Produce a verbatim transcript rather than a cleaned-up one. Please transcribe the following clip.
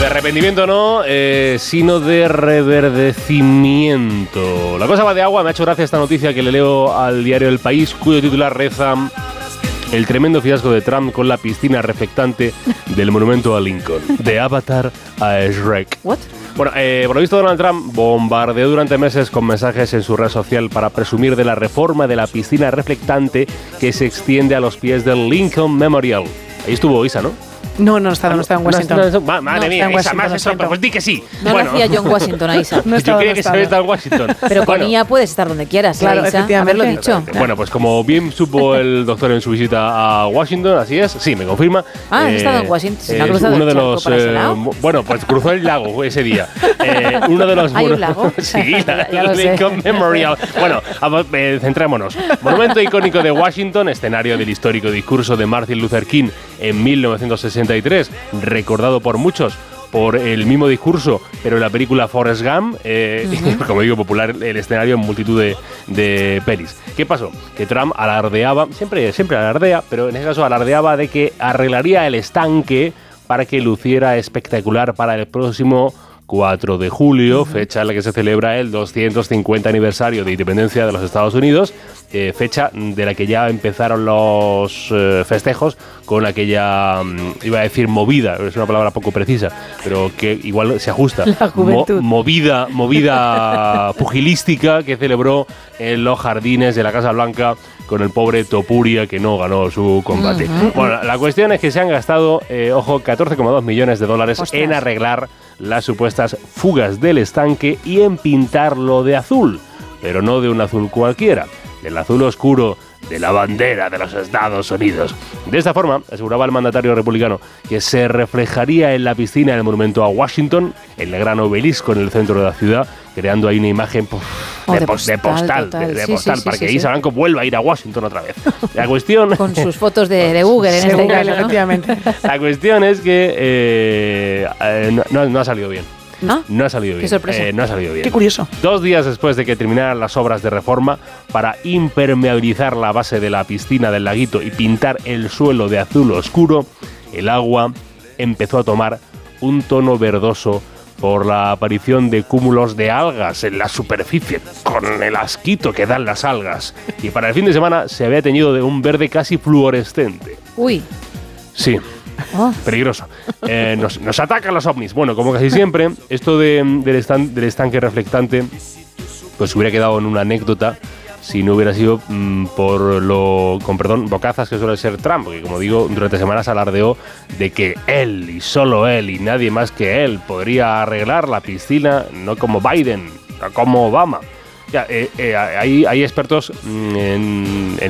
de arrepentimiento no, eh, sino de reverdecimiento. La cosa va de agua. Me ha hecho gracia esta noticia que le leo al diario El País, cuyo titular reza: el tremendo fiasco de Trump con la piscina reflectante del monumento a Lincoln. De Avatar a Shrek. ¿What? Bueno, eh, por lo visto Donald Trump bombardeó durante meses con mensajes en su red social para presumir de la reforma de la piscina reflectante que se extiende a los pies del Lincoln Memorial. Ahí estuvo Isa, ¿no? No, no estaba, no estaba en Washington. No, no, no, madre no, mía, Isa, Isa, más lo eso, siento. pues di que sí. No Bueno. lo hacía yo en Washington, a Isa. No estaba, Yo creía no que se estaba. había estado en Washington. Pero con Bueno. I A puedes estar donde quieras, Claro, ¿eh, Isa? efectivamente. Haberlo dicho. Bueno, pues como bien supo el doctor en su visita a Washington, así es, sí, me confirma. Ah, has estado en Washington, se me ha es cruzado uno el de charco los, para ese lado. mo- bueno, pues cruzó el lago ese día. Eh, uno de los ¿Hay un mono- lago? Sí, la, Ya lo sé. Lincoln Memorial. Bueno, vamos, eh, centrémonos. Monumento icónico de Washington, escenario del histórico discurso de Martin Luther King en mil novecientos sesenta y tres, recordado por muchos por el mismo discurso, pero en la película Forrest Gump, eh, uh-huh. como digo, popular el escenario en multitud de, de pelis. ¿Qué pasó? Que Trump alardeaba, siempre, siempre alardea, pero en ese caso alardeaba de que arreglaría el estanque para que luciera espectacular para el próximo cuatro de julio, uh-huh. fecha en la que se celebra el doscientos cincuenta aniversario de independencia de los Estados Unidos, eh, fecha de la que ya empezaron los eh, festejos con aquella, um, iba a decir movida, es una palabra poco precisa, pero que igual se ajusta. La juventud. Mo- movida, movida pugilística que celebró en los jardines de la Casa Blanca con el pobre Topuria que no ganó su combate. Uh-huh. Bueno, la, la cuestión es que se han gastado, eh, ojo, catorce coma dos millones de dólares Ostras. en arreglar las supuestas fugas del estanque y en pintarlo de azul, pero no de un azul cualquiera, del azul oscuro de la bandera de los Estados Unidos. De esta forma, aseguraba el mandatario republicano que se reflejaría en la piscina del monumento a Washington, el gran obelisco en el centro de la ciudad, creando ahí una imagen puf, oh, de, de postal, de postal, total. de, de sí, postal sí, para sí, que sí, Isa sí. Blanco vuelva a ir a Washington otra vez. La cuestión... Con sus fotos de, de Google en Sí, este Google, caso, ¿no? efectivamente. La cuestión es que eh, eh, no, no ha salido bien. ¿No? No ha salido bien. Qué sorpresa. Eh, no ha salido bien. Qué curioso. Dos días después de que terminaran las obras de reforma para impermeabilizar la base de la piscina del laguito y pintar el suelo de azul oscuro, el agua empezó a tomar un tono verdoso por la aparición de cúmulos de algas en la superficie, con el asquito que dan las algas. Y para el fin de semana se había teñido de un verde casi fluorescente. Uy. Sí. Oh. Peligroso. Eh, nos, nos atacan los ovnis. Bueno, como casi siempre, esto de, del, estan, del estanque reflectante pues hubiera quedado en una anécdota si no hubiera sido mmm, por lo, con perdón, bocazas que suele ser Trump, porque como digo, durante semanas alardeó de que él y solo él y nadie más que él podría arreglar la piscina, no como Biden, no como Obama. Ya, eh, eh, hay, hay expertos mmm, en, en